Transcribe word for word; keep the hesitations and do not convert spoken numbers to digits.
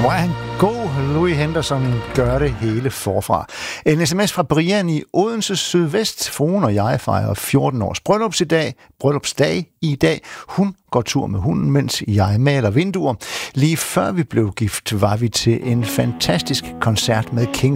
Hvor er han god, Louis Henderson gør det hele forfra. En sms fra Brian i Odense Sydvest. Fruen og jeg fejrer fjorten års bryllupsdag i dag. Bryllupsdag i dag. Hun går tur med hunden, mens jeg maler vinduer. Lige før vi blev gift, var vi til en fantastisk koncert med King